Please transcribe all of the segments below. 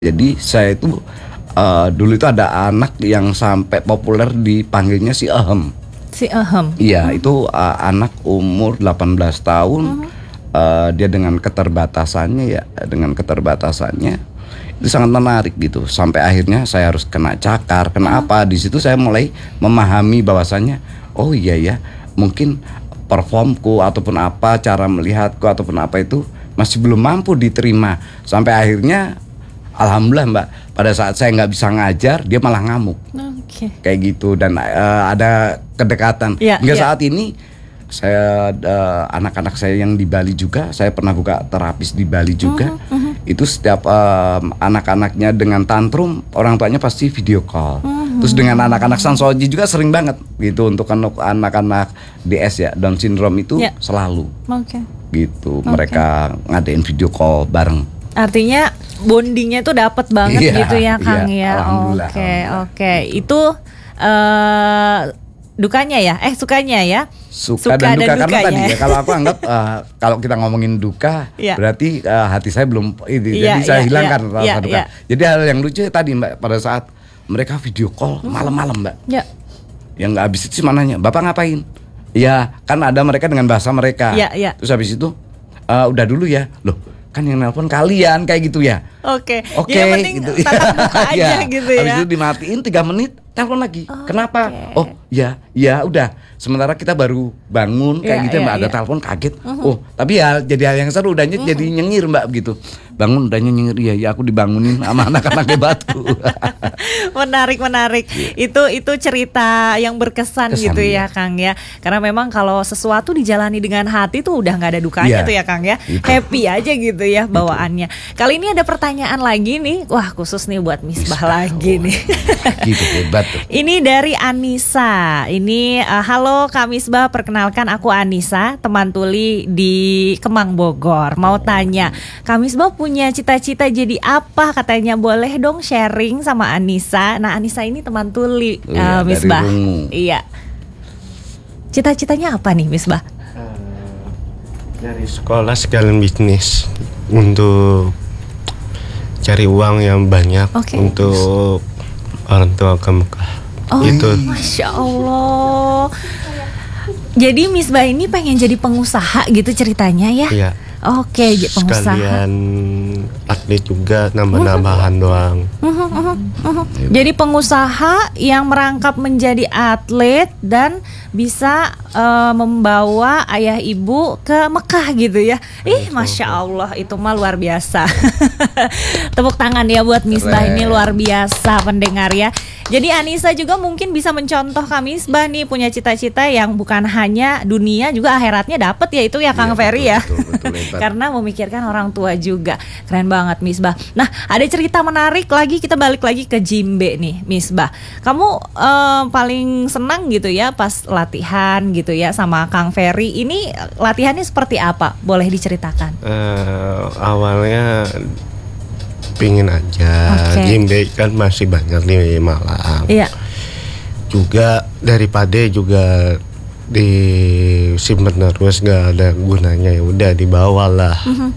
Jadi saya itu dulu itu ada anak yang sampai populer dipanggilnya si Ahem. Si Ahem. Iya, itu anak umur 18 tahun. Dia dengan keterbatasannya itu sangat menarik gitu. Sampai akhirnya saya harus kena cakar, kena apa. Di situ saya mulai memahami bahwasannya, oh iya ya, mungkin performku ataupun apa, cara melihatku ataupun apa itu masih belum mampu diterima. Sampai akhirnya alhamdulillah Mbak, pada saat saya nggak bisa ngajar, dia malah ngamuk. Kayak gitu. Dan ada kedekatan. Hingga saat ini saya anak-anak saya yang di Bali juga, saya pernah buka terapis di Bali juga. Itu setiap anak-anaknya dengan tantrum, orang tuanya pasti video call. Terus dengan anak-anak Sansoji juga sering banget gitu. Untuk anak-anak DS ya, Down syndrome itu selalu gitu. Mereka ngadain video call bareng. Artinya bondingnya tuh dapat banget gitu ya Kang ya. Oke. Itu dukanya ya? Sukanya ya? Suka dan duka karena tadi ya, kalau aku anggap kalau kita ngomongin duka berarti hati saya belum jadi saya hilangkan rasa duka. Jadi hal yang lucu tadi Mbak, pada saat mereka video call malam-malam Mbak. Yang nggak habis itu mananya, Bapak ngapain? Ya kan ada mereka dengan bahasa mereka. Terus habis itu udah dulu ya, loh kan yang nelpon kalian kayak gitu ya. Oke, yang penting gitu. tatap muka aja gitu ya. Habis itu dimatiin 3 menit, telepon lagi. Kenapa? Oh ya udah. Sementara kita baru bangun kayak gitu Mbak, ada telepon kaget. Oh tapi ya jadi hal yang seru, udah jadi nyengir Mbak begitu. Bangun udah nyengir, ya aku dibangunin sama anak-anak batu. Menarik. Itu cerita yang berkesan gitu ya Kang ya. Karena memang kalau sesuatu dijalani dengan hati tuh udah nggak ada dukanya tuh ya Kang ya. Happy aja gitu ya bawaannya. Kali ini ada pertanyaan lagi nih, wah khusus nih buat Misbah lagi nih. Gitu hebat tuh. Ini dari Anissa. Ini halo Kak Misbah, perkenalkan aku Anissa, teman tuli di Kemang Bogor. Mau tanya, Kak Misbah punya cita-cita jadi apa? Katanya boleh dong sharing sama Anissa. Nah Anissa ini teman tuli Misbah. Iya. Cita-citanya apa nih Misbah? Dari sekolah sekalian bisnis untuk cari uang yang banyak untuk orang tua ke Mekah. Itu. Masya Allah. Jadi Misbah ini pengen jadi pengusaha gitu ceritanya ya? Iya. Oke, pengusaha. Sekalian atlet juga, nambah-nambahan doang. Jadi pengusaha yang merangkap menjadi atlet dan bisa membawa ayah ibu ke Mekah gitu ya. Masya Allah, itu mah luar biasa. Tepuk tangan ya buat Misbah, ini luar biasa pendengar ya. Jadi Anissa juga mungkin bisa mencontoh Kak Misbah nih, punya cita-cita yang bukan hanya dunia juga akhiratnya dapat ya, itu ya Kang Ferry ya. Betul, karena memikirkan orang tua juga. Keren banget Misbah. Nah ada cerita menarik lagi, kita balik lagi ke Jimbe nih Misbah. Kamu paling senang gitu ya pas latihan gitu ya sama Kang Ferry. Ini latihannya seperti apa? Boleh diceritakan? Awalnya pingin aja, Jimbe kan masih banyak di Malang. Juga daripada juga disimpan terus gak ada gunanya, ya udah dibawalah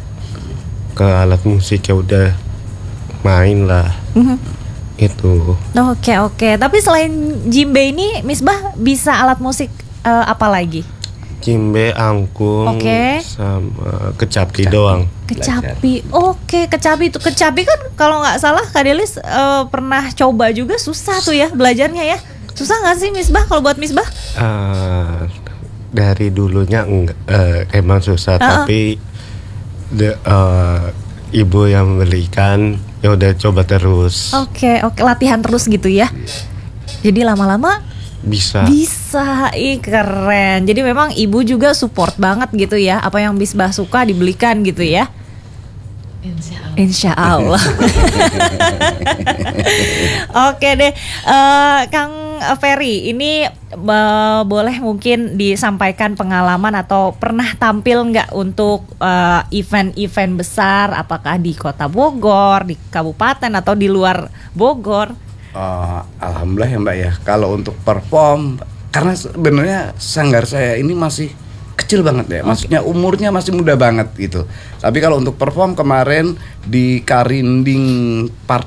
ke alat musik, ya udah main lah. Itu. Oke. Tapi selain Jimbe ini Misbah bisa alat musik apa lagi? Jimbe, angklung, sama kecapi doang. Kecapi, kecapi itu kan kalau nggak salah Kak Delis pernah coba juga, susah tuh ya belajarnya ya. Susah nggak sih Misbah kalau buat Misbah? Dari dulunya emang susah, tapi ibu yang belikan, ya udah coba terus. Oke, latihan terus gitu ya. Jadi lama-lama bisa, keren. Jadi memang ibu juga support banget gitu ya. Apa yang Misbah suka dibelikan gitu ya. Insya Allah. Oke deh, Kang Ferry, ini boleh mungkin disampaikan pengalaman atau pernah tampil nggak untuk event-event besar, apakah di Kota Bogor, di Kabupaten atau di luar Bogor? Alhamdulillah ya Mbak ya. Kalau untuk perform, karena sebenarnya sanggar saya ini masih kecil banget ya, maksudnya umurnya masih muda banget gitu. Tapi kalau untuk perform kemarin di Karinding Park